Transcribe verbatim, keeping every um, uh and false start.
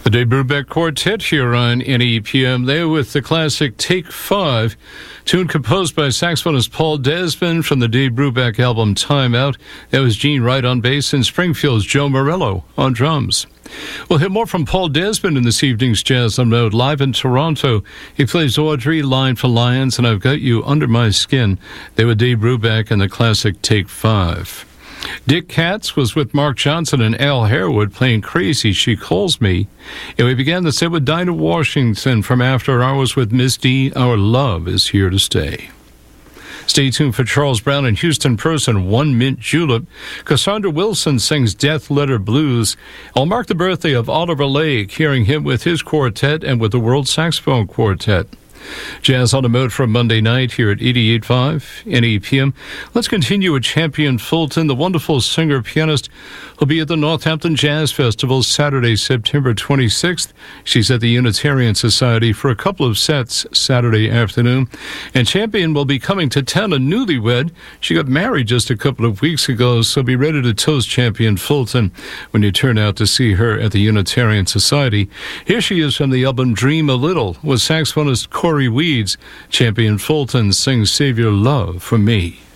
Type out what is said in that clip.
The Dave Brubeck Quartet here on N E P M. There with the classic Take Five, tune composed by saxophonist Paul Desmond from the Dave Brubeck album Time Out. That was Gene Wright on bass and Springfield's Joe Morello on drums. We'll hear more from Paul Desmond in this evening's Jazz on Road live in Toronto. He plays Audrey, Line for Lions, and I've Got You Under My Skin. They were Dave Brubeck and the classic Take Five. Dick Katz was with Mark Johnson and Al Harewood playing Crazy She Calls Me. And we began the set with Dinah Washington from After Hours with Misty. Our Love Is Here to Stay. Stay tuned for Charles Brown and Houston Person, One Mint Julep. Cassandra Wilson sings Death Letter Blues. I'll mark the birthday of Oliver Lake, hearing him with his quartet and with the World Saxophone Quartet. Jazz on the Mode for Monday night here at eighty-eight point five N E P M. Let's continue with Champion Fulton, the wonderful singer-pianist who'll be at the Northampton Jazz Festival Saturday, September twenty-sixth. She's at the Unitarian Society for a couple of sets Saturday afternoon. And Champion will be coming to town, a newlywed. She got married just a couple of weeks ago, so be ready to toast Champion Fulton when you turn out to see her at the Unitarian Society. Here she is from the album Dream a Little with saxophonist Corey Weeds. Champion Fulton sings Save Your Love for Me.